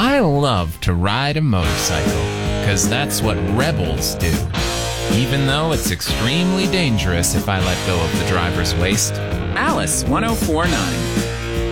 I love to ride a motorcycle, 'cause that's what rebels do. Even though it's extremely dangerous if I let go of the driver's waist. Alice 1049.